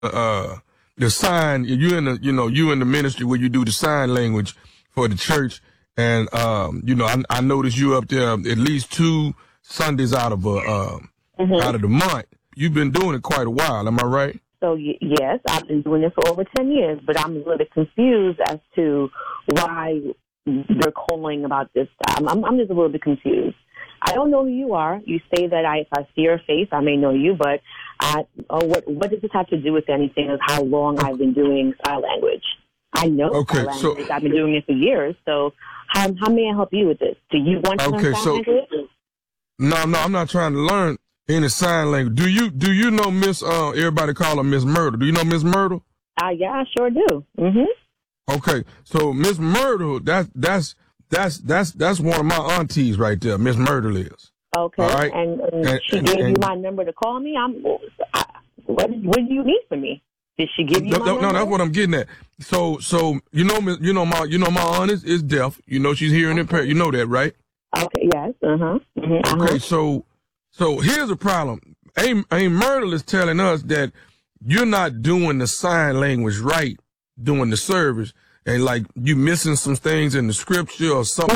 the sign, you in the ministry where you do the sign language for the church. And, I noticed you up there at least 2 Sundays out of the month. You've been doing it quite a while. Am I right? So, yes, I've been doing it for over 10 years, but I'm a little bit confused as to why they're calling about this. I'm just a little bit confused. I don't know who you are. You say that if I see your face, I may know you, but what does this have to do with anything of how long I've been doing sign language? I know sign language. I've been doing it for years, so how may I help you with this? Do you want to learn sign language? No, I'm not trying to learn any sign language. Do you know Miss, everybody call her Miss Myrtle. Do you know Miss Myrtle? Yeah, I sure do. Mm-hmm. Okay, so Miss Myrtle, that's one of my aunties right there. Miss Myrtle is. Okay, all right? and she gave you my number to call me. What do you need from me? Did she give you my number? No, that's what I'm getting at. So my aunt is deaf. You know she's hearing impaired. You know that, right? Okay. Yes. Okay. So here's the problem. Aunt Myrtle is telling us that you're not doing the sign language right during the service, and like you missing some things in the scripture or something.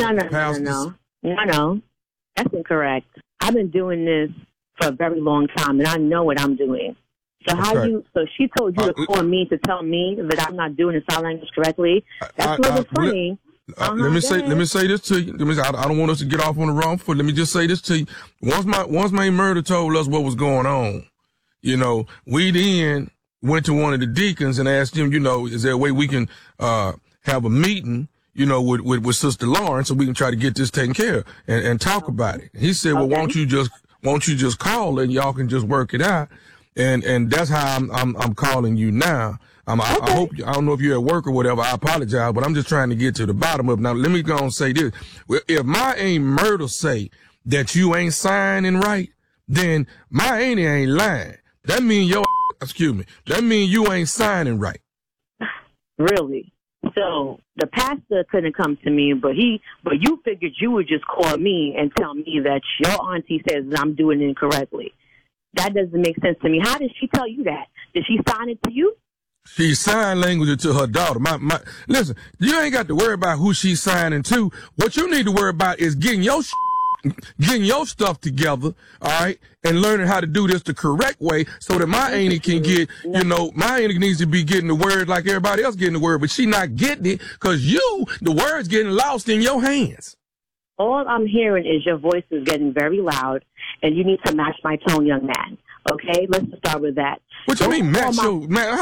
No. That's incorrect. I've been doing this for a very long time, and I know what I'm doing. So so she told you to call me to tell me that I'm not doing the sign language correctly. That's a little funny. Let me say this to you. I don't want us to get off on the wrong foot. Let me just say this to you. Once my murder told us what was going on, we then went to one of the deacons and asked him, is there a way we can have a meeting, with Sister Lauren so we can try to get this taken care of and talk about it. He said, well, won't you just call and y'all can just work it out. And that's how I'm calling you now. I don't know if you're at work or whatever. I apologize, but I'm just trying to get to the bottom of it. Now, let me go and say this. If my Aunt Myrtle say that you ain't signing right, then my auntie ain't lying. That mean that mean you ain't signing right. Really? So the pastor couldn't come to me, but you figured you would just call me and tell me that your auntie says that I'm doing it incorrectly. That doesn't make sense to me. How did she tell you that? Did she sign it to you? She signed language to her daughter. Listen, you ain't got to worry about who she's signing to. What you need to worry about is getting your stuff together, all right, and learning how to do this the correct way so that my auntie can get, my auntie needs to be getting the word like everybody else getting the word, but she not getting it because the word's getting lost in your hands. All I'm hearing is your voice is getting very loud, and you need to match my tone, young man. Okay, let's start with that. What you mean, match your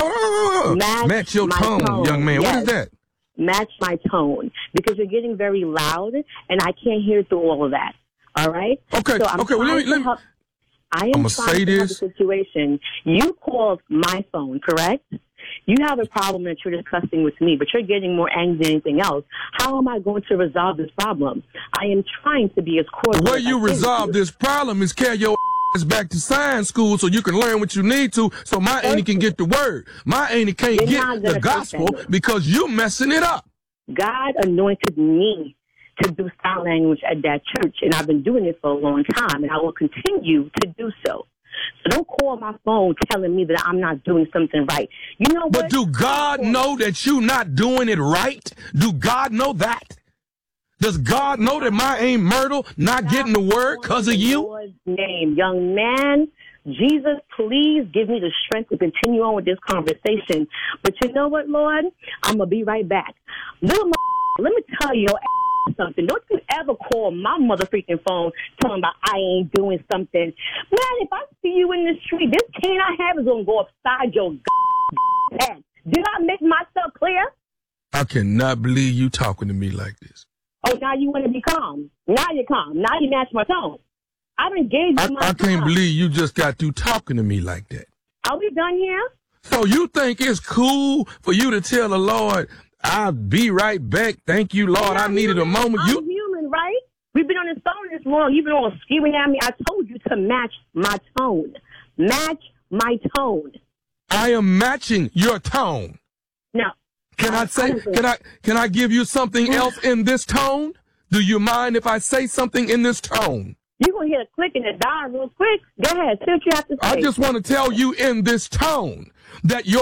tone, young man? Yes. What is that? Match my tone, because you're getting very loud, and I can't hear through all of that. All right? Okay. So Well, let me. I am trying to help the situation. You called my phone, correct? You have a problem that you're discussing with me, but you're getting more angry than anything else. How am I going to resolve this problem? I am trying to be as cordial. The way you resolve this problem is carry your ass back to science school so you can learn what you need to, so my auntie can get the word. My auntie can't get the gospel because you're messing it up. God anointed me to do sign language at that church, and I've been doing it for a long time, and I will continue to do so. So don't call my phone telling me that I'm not doing something right. You know what? But do God know that you're not doing it right? Do God know that? Does God know that my Aunt Myrtle not getting the word because of you? Lord's name, young man. Jesus, please give me the strength to continue on with this conversation. But you know what, Lord? I'm going to be right back. Little let me tell you something. Don't you ever call my mother freaking phone telling me I ain't doing something. Man, if I see you in the street, this cane I have is going to go upside your head. Did I make myself clear? I cannot believe you talking to me like this. Oh, now you want to be calm. Now you're calm. Now you match my tone. I done gave you my I can't believe you just got through talking to me like that. Are we done here? So you think it's cool for you to tell the Lord, I'll be right back. Thank you, Lord. I needed a moment. I'm human, right? We've been on this phone this long. You've been all screaming at me. I told you to match my tone. Match my tone. I am matching your tone. No. Can I give you something else in this tone? Do you mind if I say something in this tone? You're going to hear a click and a die real quick. Go ahead. Say what you have to say. I just want to tell you in this tone that your